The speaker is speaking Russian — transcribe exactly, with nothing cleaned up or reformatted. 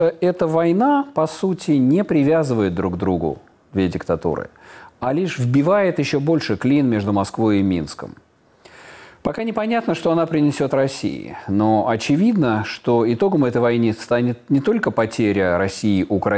Эта война, по сути, не привязывает друг к другу две диктатуры, а лишь вбивает еще больше клин между Москвой и Минском. Пока непонятно, что она принесет России, но очевидно, что итогом этой войны станет не только потеря России Украины,